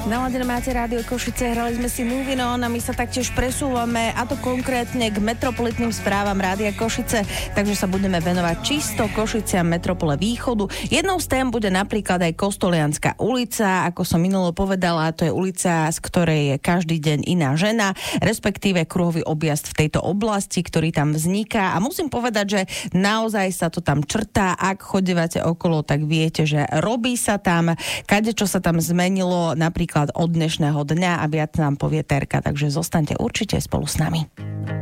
Naladené máte Rádio Košice, hrali sme si Moving On a my sa taktiež presúvame, a to konkrétne k metropolitným správam Rádia Košice, takže sa budeme venovať čisto Košiciam metropole východu. Jednou z tém bude napríklad aj Kostolianska ulica, ako som minulo povedala, to je ulica, z ktorej je každý deň iná žena, respektíve kruhový objazd v tejto oblasti, ktorý tam vzniká, a musím povedať, že naozaj sa to tam črtá. Ak chodívate okolo, tak viete, že robí sa tam, kadečo sa tam zmenilo, napríklad od dnešného dňa, a viac nám povie Terka, takže zostaňte určite spolu s nami.